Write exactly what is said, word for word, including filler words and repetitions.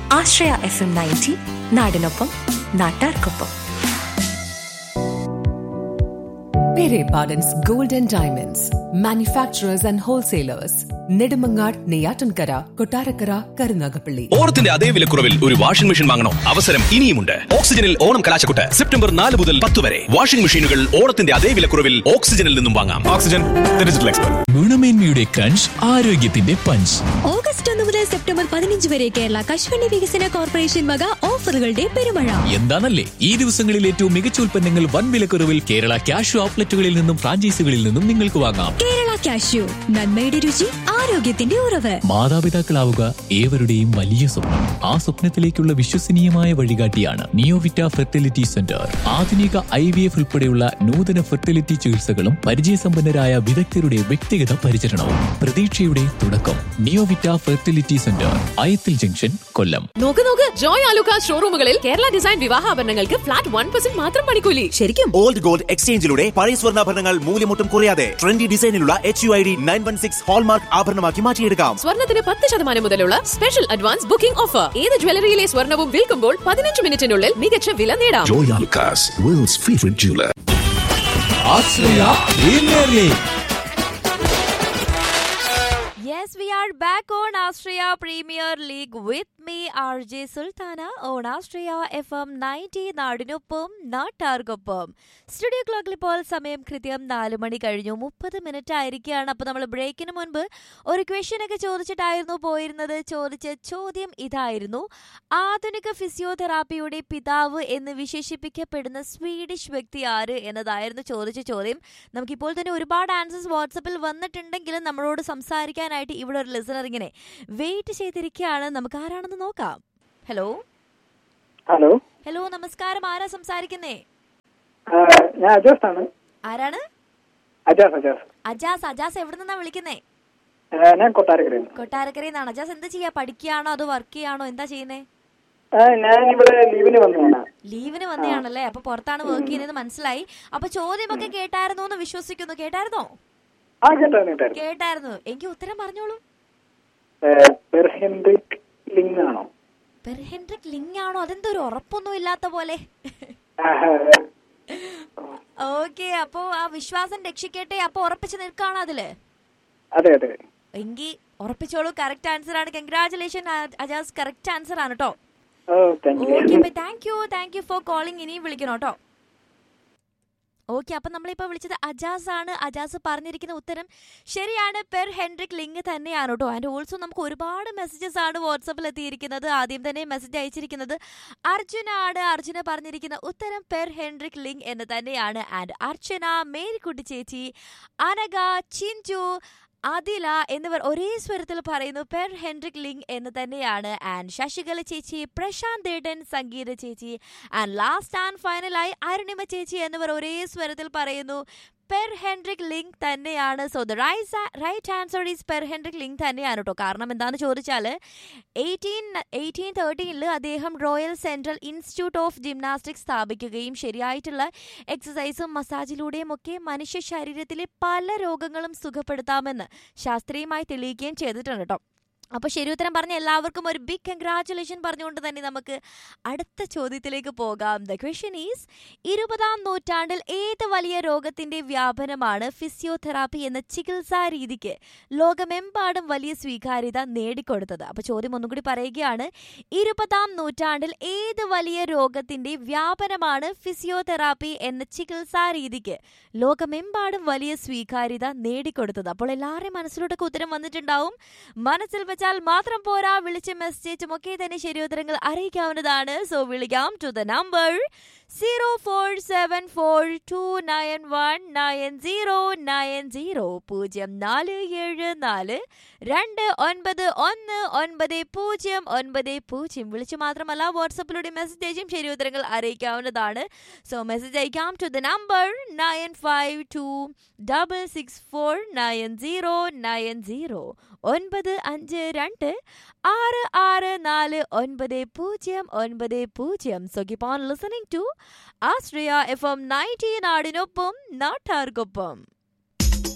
ആശ്രയ F M ninety, നാടിനൊപ്പം നാട്ടാർക്കൊപ്പം. Pere Pardon's Gold and Diamonds, manufacturers and wholesalers. Nedumangad, Neyyattinkara, Kottarakkara, Karunagappally. ഓണത്തിന്റെ അതേ വിലക്കുറവിൽ ഒരു വാഷിംഗ് മെഷീൻ വാങ്ങണോ? അവസരം ഇനിയുമുണ്ട്. ഓക്സിജനിൽ ഓണം കലാശക്കൊട്ട് സെപ്റ്റംബർ നാല് മുതൽ പത്ത് വരെ. വാഷിംഗ് മെഷീനുകൾ ഓണത്തിന്റെ അതേ വിലക്കുറവിൽ ഓക്സിജനിൽ നിന്നും വാങ്ങാം. Oxygen digital expert. ഗുണമേന്മയുടെ ക്രഞ്ച്, ആരോഗ്യത്തിന്റെ പഞ്ച്. ഓഗസ്റ്റ് ഒന്ന് മുതൽ സെപ്റ്റംബർ പതിനഞ്ച് വരെ കേരള കശുവണ്ടി വികസന കോർപ്പറേഷൻ വക ഓഫറുകളുടെ പെരുമഴ. എന്താണല്ലേ ഈ ദിവസങ്ങളിൽ ഏറ്റവും മികച്ച ഉൽപ്പന്നങ്ങൾ വൻ വിലക്കുറവിൽ കേരള ക്യാഷ് ഔട്ട്ലെറ്റുകളിൽ നിന്നും ഫ്രാഞ്ചൈസികളിൽ നിന്നും നിങ്ങൾക്ക് വാങ്ങാം. കേരള കാഷ്യൂ, നന്മയുടെ രുചി, ആരോഗ്യത്തിന്റെ ഉറവ്. മാതാപിതാക്കളാവുക ഏവരുടെയും വലിയ സ്വപ്നം. ആ സ്വപ്നത്തിലേക്കുള്ള വിശ്വസനീയമായ വഴികാട്ടിയാണ് നിയോവിറ്റ ഫെർട്ടിലിറ്റി സെന്റർ. ആധുനിക ഐ വി എഫ് ഉൾപ്പെടെയുള്ള നൂതന ഫെർട്ടിലിറ്റി ചികിത്സകളും പരിചയസമ്പന്നരായ വിദഗ്ധരുടെ വ്യക്തിഗത പരിചരണവും പ്രതീക്ഷയുടെ തുടക്കം. നിയോവിറ്റ ഫെർട്ടിലിറ്റി സെന്റർ, അയത്തിൽ ജംഗ്ഷൻ, കൊല്ലം. നോക്ക് നോക്ക്, Joy Alukka ഷോറൂമുകളിൽ Kerala design വിവാഹാഭരണങ്ങൾക്ക് flat one percent മാത്രം പണിക്കൂലി. ശരിക്കും ഓൾഡ് ഗോൾഡ് എക്സ്ചേഞ്ചിലൂടെ പഴയ സ്വർണ്ണാഭരണങ്ങൾ മൂല്യമൊട്ടും കുറയാതെ trendy ഡിസൈനിലുള്ള H U I D nine one six hallmark ആഭരണമാക്കി മാറ്റിയെടുക്കാം. സ്വർണ്ണത്തിന് പത്ത് ശതമാനം മുതലുള്ള സ്പെഷ്യൽ അഡ്വാൻസ് ബുക്കിംഗ് ഓഫർ. ഏത് ജ്വല്ലറിയിലെ സ്വർണ്ണവും വിൽക്കുമ്പോൾ പതിനഞ്ച് മിനിറ്റിനുള്ളിൽ മികച്ച വില നേടാം. Joy Alucas, world's favorite jeweler. Ashraya premier league. Yes, we are back on Australia Premier League with me, R J Sultana, on Australia F M ninety, നാടിനൊപ്പം നാട്ടാർക്കൊപ്പം. സ്റ്റുഡിയോ ക്ലോക്കിൽ ഇപ്പോൾ സമയം കൃത്യം നാല് മണി കഴിഞ്ഞു മുപ്പത് മിനിറ്റ് ആയിരിക്കുകയാണ്. അപ്പോൾ നമ്മൾ ബ്രേക്കിന് മുൻപ് ഒരു ക്വസ്റ്റ്യൻ ഒക്കെ ചോദിച്ചിട്ടായിരുന്നു പോയിരുന്നത്. ചോദിച്ച ചോദ്യം ഇതായിരുന്നു: ആധുനിക ഫിസിയോതെറാപ്പിയുടെ പിതാവ് എന്ന് വിശേഷിപ്പിക്കപ്പെടുന്ന സ്വീഡിഷ് വ്യക്തി ആര് എന്നതായിരുന്നു ചോദിച്ച ചോദ്യം. നമുക്കിപ്പോൾ തന്നെ ഒരുപാട് ആൻസേഴ്സ് വാട്സപ്പിൽ വന്നിട്ടുണ്ടെങ്കിലും നമ്മളോട് സംസാരിക്കാനായിട്ട് ഇവിടെ ഒരു ലിസണർ ഇങ്ങനെ വെയിറ്റ് ചെയ്തിരിക്കുകയാണ്. നമുക്ക് ആരാണെന്ന് നോക്കാം. ഹലോ ഹലോ ഹലോ നമസ്കാരം, ആരാ സംസാരിക്കുന്നേ? ഞാൻ അജാസ് ആണ്. ആരാണ്? അജാസ് അജാസ് അജാസ് അജാസ് എവിടെ നിന്നാ വിളിക്കുന്നേ? ഞാൻ കൊട്ടാരക്കര. കൊട്ടാരക്കരയിൽ നിന്നാണ്. അജാസ് എന്താ ചെയ്യാ? പഠിക്കുകയാണോ അതോ വർക്ക് ചെയ്യാണോ? എന്താ ചെയ്യുന്നേ? ഞാൻ ഇവിടെ ലീവിന് വന്നതാണ്. ലീവിന് വന്നതാണല്ലേ? അപ്പൊ പുറത്താണ് വർക്ക് ചെയ്യുന്നത്, മനസ്സിലായി. അപ്പൊ ചോദ്യമൊക്കെ കേട്ടായിരുന്നോ എന്ന് വിശ്വസിക്കുന്നു. കേട്ടായിരുന്നോ? കേട്ടായിരുന്നു. എനിക്ക് ഉത്തരം പറഞ്ഞോളൂ. പെർഹെൻറിക് ലിങ് ആണോ? പെർഹെൻറിക് ലിങ് ആണോ? അതെന്തോ ഒരു ഉറപ്പൊന്നും ഇല്ലാത്ത പോലെ. ഓക്കെ, അപ്പൊ ആ വിശ്വാസം രക്ഷിക്കട്ടെ. അപ്പൊ ഉറപ്പിച്ച് നിൽക്കാണോ അതില്? അതെ അതെ. എങ്കിൽ ഉറപ്പിച്ചോളൂ. കറക്റ്റ് ആൻസർ ആണ്. കൺഗ്രാറ്റുലേഷൻ അജാസ്, കറക്റ്റ് ആൻസർ ആണ് കേട്ടോ. Okay, thank you thank you for calling. ഇനിയും വിളിക്കണം കേട്ടോ. ഓക്കെ, അപ്പം നമ്മളിപ്പോൾ വിളിച്ചത് അജാസ് ആണ്. അജാസ് പറഞ്ഞിരിക്കുന്ന ഉത്തരം ശരിയാണ്. പെർ ഹെൻറിക് ലിങ് തന്നെയാണ് കേട്ടോ. ആൻഡ് ഓൾസോ നമുക്ക് ഒരുപാട് മെസ്സേജസ് ആണ് വാട്സപ്പിൽ എത്തിയിരിക്കുന്നത്. ആദ്യം തന്നെ മെസ്സേജ് അയച്ചിരിക്കുന്നത് അർജുന ആണ്. അർജുന പറഞ്ഞിരിക്കുന്ന ഉത്തരം പെർ ഹെൻറിക് ലിങ് എന്ന് തന്നെയാണ്. ആൻഡ് അർച്ചന, മേരിക്കുട്ടി ചേച്ചി, അനഘ, ചിഞ്ചു, അതില എന്നിവർ ഒരേ സ്വരത്തിൽ പറയുന്നു പെർ ഹെൻറിക് ലിങ് എന്ന് തന്നെയാണ്. ആൻഡ് ശശികല ചേച്ചി, പ്രശാന്ത് ദേടൻ, സംഗീത ചേച്ചി, ആൻഡ് ലാസ്റ്റ് ആൻഡ് ഫൈനലായി അരുണിമ ചേച്ചി എന്നിവർ ഒരേ സ്വരത്തിൽ പറയുന്നു പെർ ഹെൻറിക് ലിങ്ക് തന്നെയാണ്. So the right answer is per Henrique link തന്നെയാണ് കേട്ടോ. കാരണം എന്താണെന്ന് ചോദിച്ചാൽ എയ്റ്റീൻ എയ്റ്റീൻ തേർട്ടീനിൽ അദ്ദേഹം royal central institute of gymnastics സ്ഥാപിക്കുകയും ശരിയായിട്ടുള്ള എക്സസൈസും മസാജിലൂടെയും ഒക്കെ മനുഷ്യ ശരീരത്തിലെ പല രോഗങ്ങളും സുഖപ്പെടുത്താമെന്ന് ശാസ്ത്രീയമായി തെളിയിക്കുകയും ചെയ്തിട്ടുണ്ട് കേട്ടോ. അപ്പോൾ ശരി ഉത്തരം പറഞ്ഞ എല്ലാവർക്കും ഒരു ബിഗ് കൺഗ്രാറ്റുലേഷൻ പറഞ്ഞുകൊണ്ട് തന്നെ നമുക്ക് അടുത്ത ചോദ്യത്തിലേക്ക് പോകാം. ദ ക്വസ്റ്റ്യൻ ഈസ്: ഇരുപതാം നൂറ്റാണ്ടിൽ ഏത് വലിയ രോഗത്തിന്റെ വ്യാപനമാണ് ഫിസിയോതെറാപ്പി എന്ന ചികിത്സാ രീതിക്ക് ലോകമെമ്പാടും വലിയ സ്വീകാര്യത നേടിക്കൊടുത്തത്? അപ്പോൾ ചോദ്യം ഒന്നും കൂടി പറയുകയാണ്. ഇരുപതാം നൂറ്റാണ്ടിൽ ഏത് വലിയ രോഗത്തിന്റെ വ്യാപനമാണ് ഫിസിയോതെറാപ്പി എന്ന ചികിത്സാ രീതിക്ക് ലോകമെമ്പാടും വലിയ സ്വീകാര്യത നേടിക്കൊടുത്തത്? അപ്പോൾ എല്ലാവരുടെയും മനസ്സിലോട്ടൊക്കെ ഉത്തരം വന്നിട്ടുണ്ടാവും. മനസ്സിൽ വെച്ചാൽ മാത്രം പോരാ, വിളിച്ച് മെസ്സേജും ഒക്കെ തന്നെ ശരി ഉത്തരങ്ങൾ അറിയിക്കാവുന്നതാണ്. സോ വിളിക്കാം to the number zero four seven four to nine one nine zero nine zero പൂജ്യം നാല് ഏഴ് നാല് രണ്ട് ഒൻപത് ഒന്ന് ഒൻപത് പൂജ്യം ഒൻപത് പൂജ്യം. വിളിച്ച് മാത്രമല്ല വാട്സപ്പിലൂടെ മെസ്സേജ് അയച്ചും ശരി ഉത്തരങ്ങൾ അറിയിക്കാവുന്നതാണ്. സോ മെസ്സേജ് അയക്കാം to the number nine five to double six four nine zero nine zero ഒൻപത് അഞ്ച് രണ്ട് ആറ് ആറ് നാല് ഒൻപത് പൂജ്യം ഒൻപത് പൂജ്യം. So keep on listening to Ashraya F M ninety, നാടിനൊപ്പം നാട്ടാർക്കൊപ്പം.